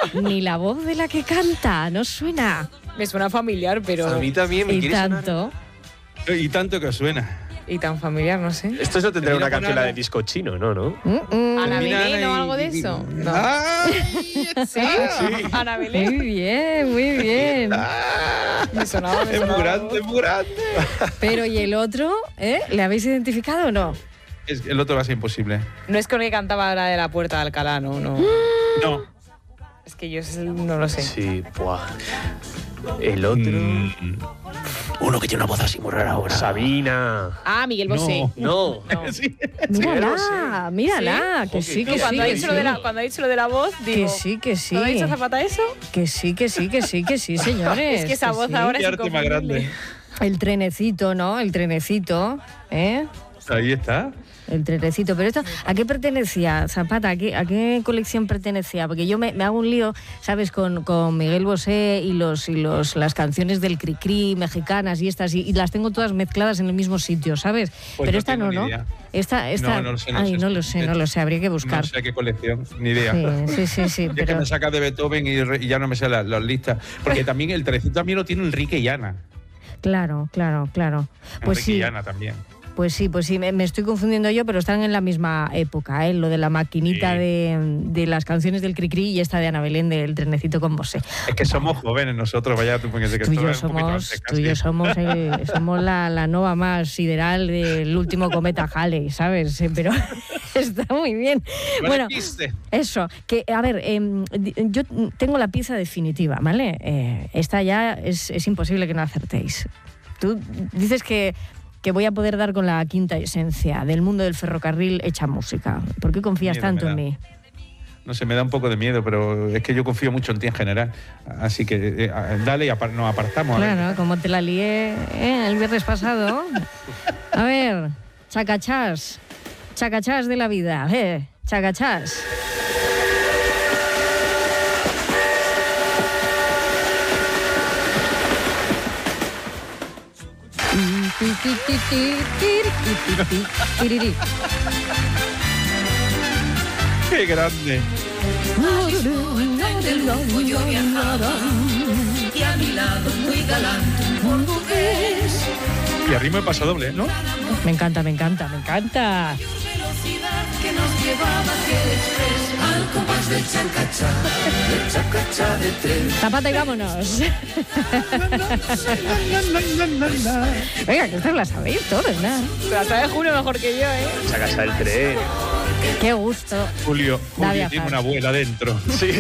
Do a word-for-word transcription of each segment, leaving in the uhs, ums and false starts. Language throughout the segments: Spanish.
ni la voz de la que canta, no suena. Me suena familiar, pero... A mí también me Y quiere sonar. tanto. Y tanto que suena. Y tan familiar, no sé. Esto no tendrá Mira, una canción Ana. la de disco chino, ¿no? ¿no? Mm, mm. Ana Mira, Belén o y- algo de y- eso. No. ¡Ay! ¿Sí? Ana Belén. Muy bien, muy bien. Me sonaba, me Es muy sonaba. grande, es muy grande. Pero ¿y el otro? ¿Eh? ¿Le habéis identificado o no? Es, el otro va a ser imposible. No es con el que cantaba la de la Puerta de Alcalá, no, no. No. Es que yo no lo sé. Sí, buah. El otro... Mm, Uno que tiene una voz así muy rara ahora. Sabina. Ah, Miguel Bosé. No. No. sí. Mírala, mírala, que sí, que sí, Cuando ha, que dicho sí. lo de la, cuando ha dicho lo de la voz, digo... Que sí, que sí. ¿Cuando ha dicho Zapata eso? Que sí, que sí, que sí, que sí, señores. Es que esa voz sí. ahora Qué es arte más inconfundible. grande. El trenecito, ¿no? El trenecito, ¿eh? Ahí está. El trenecito. Pero esto, ¿a qué pertenecía, Zapata? ¿A qué, a qué colección pertenecía? Porque yo me, me hago un lío, ¿sabes? Con, con Miguel Bosé y, los, y los, las canciones del Cricri mexicanas y estas, y, y las tengo todas mezcladas en el mismo sitio, ¿sabes? Pues Pero no esta tengo no, ni ¿no? idea. Esta, esta... No, no lo sé, no Ay, sé. no lo sé, no lo sé, habría que buscar. No sé qué colección, ni idea. Sí, sí, sí, sí, Es que pero... me saca de Beethoven y, re- y ya no me sé la- las listas. Porque también el trenecito también lo tiene Enrique y Ana. Claro, claro, claro. Pues Enrique sí. y Ana también. Pues sí, pues sí, me, me estoy confundiendo yo, pero están en la misma época, ¿eh? Lo de la maquinita Sí. de, de las canciones del Cricri y esta de Ana Belén del trenecito con Bosé. Es que somos jóvenes nosotros, vaya tú, porque que Tú y esto yo es un poquito somos, antes tú y yo casi. somos, el- somos la, la nova más sideral del último cometa Halley, ¿sabes? Eh, Pero está muy bien. No Bueno, le quiste. eso, que a ver, em, di- yo tengo la pieza definitiva, ¿vale? Eh, esta ya es, es imposible que no acertéis. Tú dices que, que voy a poder dar con la quinta esencia del mundo del ferrocarril hecha música. ¿Por qué confías Miedo tanto me en da. mí? No sé, me da un poco de miedo, pero es que yo confío mucho en ti en general. Así que eh, dale y apar- nos apartamos. a ver. Claro, como te la lié ¿eh? el viernes pasado. A ver, chacachás, chacachás de la vida, eh, chacachás. ¡Qué grande! Y a mi lado muy galante un portugués. Y a ritmo de paso doble, ¿no? Me encanta, me encanta, me encanta. Velocidad que nos llevaba aquel express al compás del chacachá, del chacachá de tren. Zapata y vámonos. Venga, que ustedes la sabéis todos, ¿no? La sabe Julio mejor que yo, ¿eh? Saca el tren. Qué gusto. Julio, David Julio tiene Azar. una abuela dentro. Sí.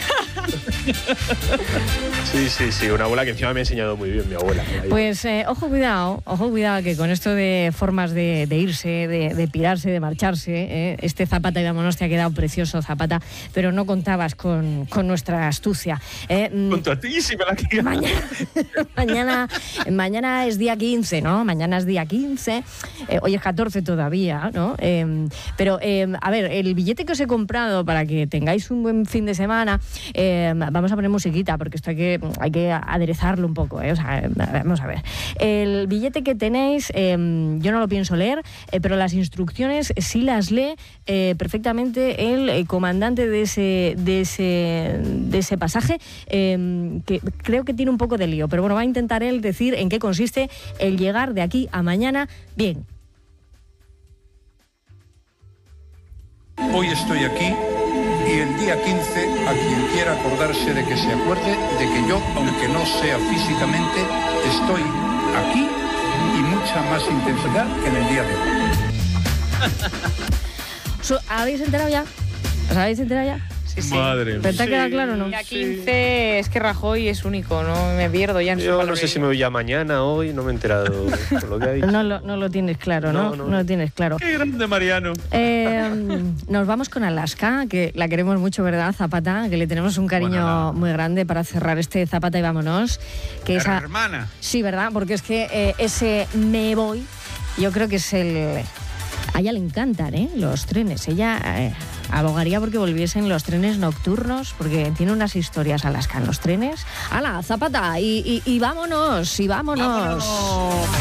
Sí, sí, sí. Una abuela que encima me ha enseñado muy bien, mi abuela. Ahí. Pues eh, ojo, cuidado, ojo, cuidado, que con esto de formas de, de irse, de, de pirarse, de marcharse, eh, este Zapata y vámonos te ha quedado precioso, Zapata, pero no contabas con, con nuestra astucia. eh. Mm, Contentísima la que Mañana, mañana, mañana es día quince, ¿no? Mañana es día quince, eh, hoy es catorce todavía, ¿no? Eh, pero, eh, a ver, el billete que os he comprado para que tengáis un buen fin de semana, eh, vamos a poner musiquita porque esto hay que, hay que aderezarlo un poco, ¿eh? O sea, vamos a ver. El billete que tenéis, eh, yo no lo pienso leer, eh, pero las instrucciones sí las lee eh, perfectamente el eh, comandante de ese, de ese, de ese pasaje, eh, que creo que tiene un poco de lío, pero bueno, va a intentar él decir en qué consiste el llegar de aquí a mañana bien. Hoy estoy aquí y el día quince, a quien quiera acordarse de que se acuerde de que yo, aunque no sea físicamente, estoy aquí y mucha más intensidad que en el día de hoy. So, ¿Habéis enterado ya? ¿Os habéis enterado ya? Sí, sí. Madre ¿Pero te ha mía. quedado claro o no? Y a quince es que Rajoy es único, no me pierdo ya en su Yo no palabrería. sé si me voy ya mañana, hoy, no me he enterado con lo que ha dicho. No lo, no lo tienes claro, ¿no? No, No, no. lo tienes claro. ¡Qué grande, Mariano! Eh, nos vamos con Alaska, que la queremos mucho, ¿verdad, Zapata? Que le tenemos un cariño Bueno, nada. muy grande para cerrar este Zapata y vámonos. Que esa... Hermana. Sí, ¿verdad? Porque es que eh, ese me voy, yo creo que es el... A ella le encantan, ¿eh? Los trenes. Ella eh, abogaría porque volviesen los trenes nocturnos, porque tiene unas historias Alaska en los trenes. ¡Hala, Zapata! Y, y, y vámonos, y vámonos. ¡Vámonos!